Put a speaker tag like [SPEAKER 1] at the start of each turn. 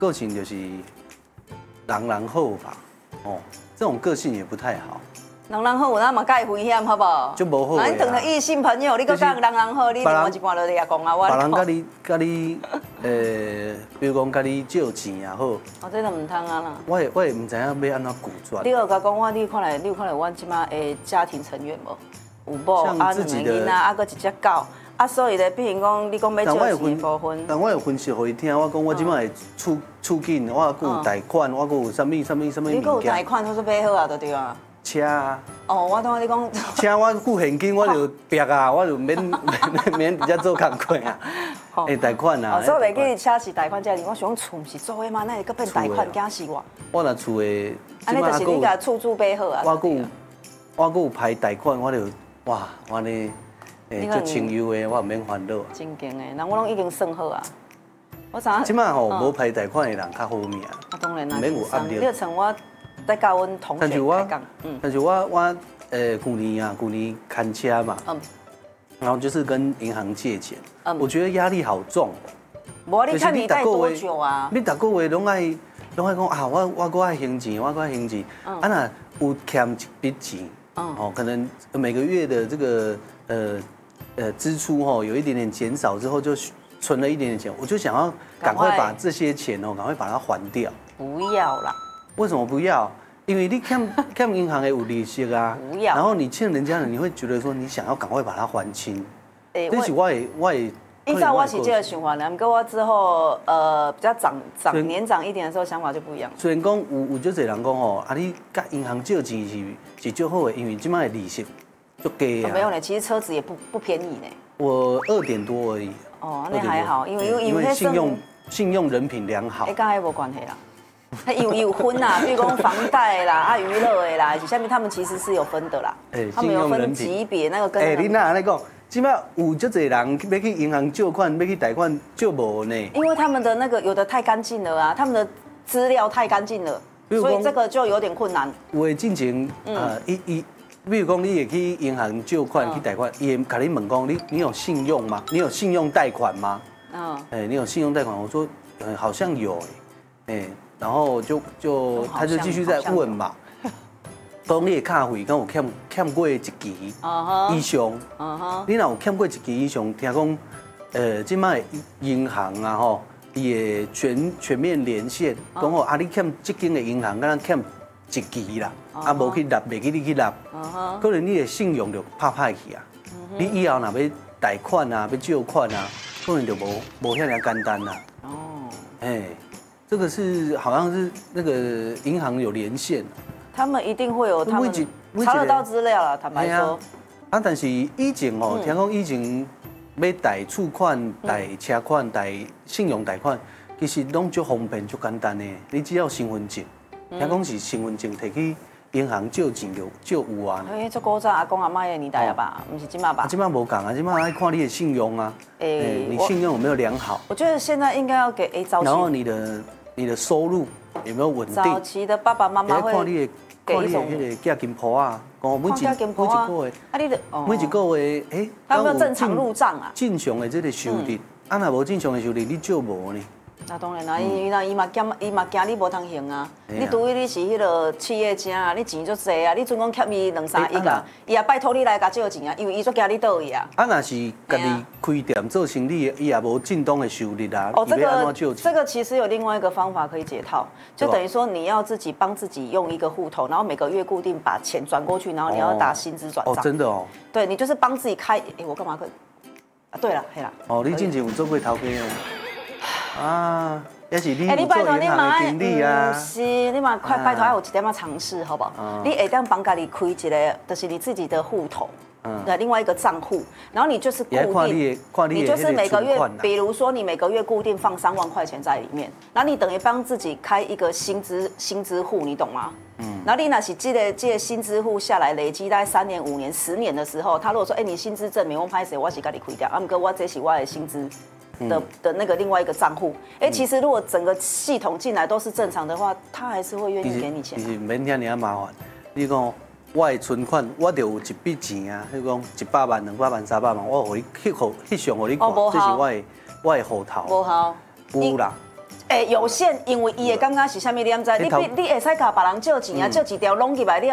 [SPEAKER 1] 个性就是人好吧，哦，这种个性也不太好。
[SPEAKER 2] 人好，咱嘛介危险，好不好？
[SPEAKER 1] 就无好的啊。
[SPEAKER 2] 你等了异性朋友，你搁讲人好，你另外一半就也讲啊，我。
[SPEAKER 1] 别人甲你比如讲甲你借钱也好。
[SPEAKER 2] 哦，这都唔通啊啦。
[SPEAKER 1] 我也唔知影要安怎拒绝。
[SPEAKER 2] 你有甲讲你看来我即马的家庭成员无？有某啊，两个囡仔，啊，搁一只狗。啊，所以咧，比如讲，你讲要借钱部分，
[SPEAKER 1] 但我有分析给伊听，我讲我即摆会厝紧，我还有贷款，我还有什么物件。
[SPEAKER 2] 你有贷款，或是买好啊，就对啊。
[SPEAKER 1] 车啊。
[SPEAKER 2] 哦，我当你讲。
[SPEAKER 1] 车我付现金，我就逼啊，我就免直接做工课啊。会贷款啊。
[SPEAKER 2] 所以袂记车是贷款家庭，我想厝毋是租的吗？那会搁变贷款，惊死我。
[SPEAKER 1] 我若厝的，
[SPEAKER 2] 安尼就是你甲厝主买好啊。
[SPEAKER 1] 我有排贷款，我就哇，我呢。足清幽的，我唔免烦恼。
[SPEAKER 2] 真劲的，那我拢已经算好啊。我知。
[SPEAKER 1] 即摆吼无排贷款的人较好命。啊，
[SPEAKER 2] 当然啦，
[SPEAKER 1] 免有压力。
[SPEAKER 2] 你像我在教阮同学来讲，
[SPEAKER 1] 但是我去年看车嘛，然后就是跟银行借钱，我觉得压力好重。
[SPEAKER 2] 无，你看你贷多久啊？
[SPEAKER 1] 你逐个月拢爱讲啊，我爱还钱，啊那有欠一笔钱，哦，可能每个月的这个支出有一点点减少之后，就存了一点点钱，我就想要赶快把这些钱赶快把它还掉。
[SPEAKER 2] 不要啦！
[SPEAKER 1] 为什么不要？因为你欠银行的有利息啊。
[SPEAKER 2] 不要。
[SPEAKER 1] 然后你欠人家的，你会觉得说你想要赶快把它还清。这是我也。
[SPEAKER 2] 依照我是这个想法呢，不过我之后比较年长一点的时候，想法就不一样。虽
[SPEAKER 1] 然讲有足侪人讲哦，啊你甲银行借钱是最好的，因为即摆的利息。就给啊，
[SPEAKER 2] 没有呢，其实车子也不便宜呢。
[SPEAKER 1] 我2点多而已。
[SPEAKER 2] 哦，那还好，因为
[SPEAKER 1] 信用人品良好。
[SPEAKER 2] 跟迄无关系啦，有分啦，比如讲房贷啦、娱乐的啦，下面他们其实是有分的啦。他们有分级别，那个跟。
[SPEAKER 1] 你哪安尼讲？即摆有足侪人要去银行借款，要去贷款，借无呢？
[SPEAKER 2] 因为他们的那个有的太干净了啊，他们的资料太干净了，所以这个就有点困难。
[SPEAKER 1] 我进前比如讲，你也去银行借款去贷款，也甲你问讲，你有信用吗？你有信用贷款吗？你有信用贷款？我说，好像有然后他就继续在问嘛，讲你的卡费敢有欠过一期以上？你若有欠过一期以上，听讲，即摆银行啊吼，伊会全面连线，讲哦，你欠这间的银行，敢若欠。一期啦，无去纳，袂记你去纳，可能你的信用就歹去啊。你以后若要贷款啊，要借款啊，可能就无遐尔简单啦。这个是好像是那个银行有连线，
[SPEAKER 2] 他们一定会有，他们查得到资料啦。坦白说，
[SPEAKER 1] 但是以前听讲以前要贷厝款、贷车款、贷信用贷款，其实拢足方便、足简单的，你只要身份证。听讲是身份证摕去银行借钱就有啊。
[SPEAKER 2] 这古早阿公阿妈的年代了吧？不是今嘛吧？
[SPEAKER 1] 今嘛无讲啊，今嘛爱看你的信用啊。你信用有没有良好？
[SPEAKER 2] 我觉得现在应该要给早期。
[SPEAKER 1] 然后你的收入有没有稳定？
[SPEAKER 2] 早期的爸爸妈妈会
[SPEAKER 1] 给一种那个寄金铺啊，讲每一个月，每一个月，
[SPEAKER 2] 他有没有正常入账啊？
[SPEAKER 1] 正常的这个收入，若无正常的收入，你借无呢？
[SPEAKER 2] 那当然啦，伊嘛惊你无通行啊！你除非你是迄个企业家，你钱足济啊！你准讲欠伊2-3亿啊，伊也拜托你来甲借钱啊，因为伊足惊你倒去啊。
[SPEAKER 1] 若是家己开店做生意，伊也无正当的收入啊。
[SPEAKER 2] 这个其实有另外一个方法可以解套，就等于说你要自己帮自己用一个户头，然后每个月固定把钱转过去，然后你要打薪资转账。
[SPEAKER 1] 真的哦。
[SPEAKER 2] 对，你就是帮自己开。我干嘛可以？对了，嘿啦。
[SPEAKER 1] 你之前有做过头家啊，也是你做银行的经理啊。
[SPEAKER 2] 是，你嘛快拜托，有一点尝试，好不好？你下当帮家己开一个，就是你自己的户头，另外一个账户，然后你就是固定，你就是每个月，比如说你每个月固定放3万块钱在里面，然后你等于帮自己开一个薪资户，你懂吗？然后你那是这个薪资户下来累积大概3年、5年、10年的时候，他如果说，你薪资证明我拍谁，我是给你开掉，不过我这是我的薪资。的那个另外一个账户，其实如果整个系统进来都是正常的话，他还是会愿意给你钱。
[SPEAKER 1] 其实免遐尔麻烦。你讲我的存款，我就有一笔钱啊，你讲100万、200万、300万，我互你翕相互你看，这是我的户头。
[SPEAKER 2] 无效。
[SPEAKER 1] 有啦。
[SPEAKER 2] 有限，因为伊会感觉是啥物？你知？你会使甲别人借钱啊，借几条拢起来了。